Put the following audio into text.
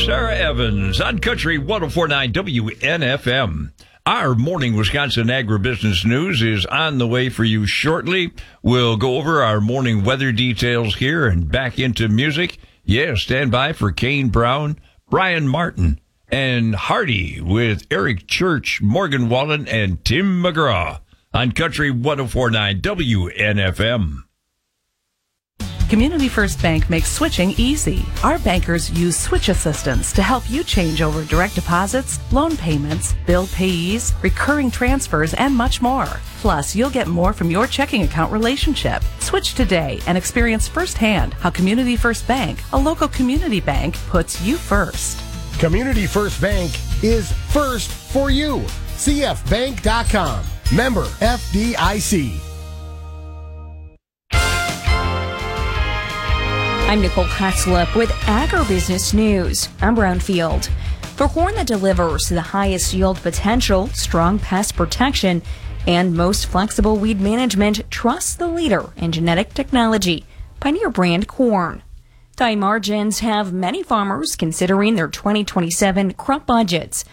Sarah Evans on Country 104.9 WNFM. Our morning Wisconsin agribusiness news is on the way for you shortly. We'll go over our morning weather details here and back into music. Yeah, stand by for Kane Brown, Brian Martin, and Hardy with Eric Church, Morgan Wallen, and Tim McGraw on Country 104.9 WNFM. Community First Bank makes switching easy. Our bankers use switch assistance to help you change over direct deposits, loan payments, bill payees, recurring transfers, and much more. Plus, you'll get more from your checking account relationship. Switch today and experience firsthand how Community First Bank, a local community bank, puts you first. Community First Bank is first for you. CFBank.com. Member FDIC. I'm Nicole Hatzlup with Agribusiness News. I'm Brownfield. For corn that delivers the highest yield potential, strong pest protection, and most flexible weed management, trust the leader in genetic technology, Pioneer Brand Corn. High margins have many farmers considering their 2027 crop budgets.